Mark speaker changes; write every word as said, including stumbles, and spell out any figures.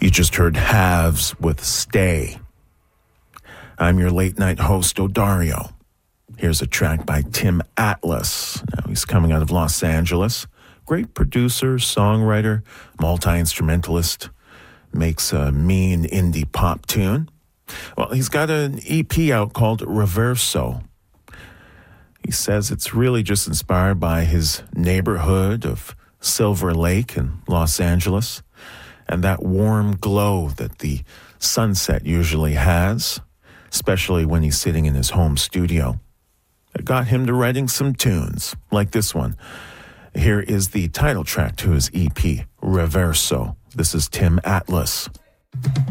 Speaker 1: You just heard Halves with Stay. I'm your late night host, Odario. Here's a track by Tim Atlas. Now, he's coming out of Los Angeles. Great producer, songwriter, multi-instrumentalist. Makes a mean indie pop tune. Well, he's got an E P out called Reverso. He says it's really just inspired by his neighborhood of Silver Lake in Los Angeles and that warm glow that the sunset usually has, especially when he's sitting in his home studio. It got him to writing some tunes, like this one. Here is the title track to his E P, Reverso. This is Tim Atlas.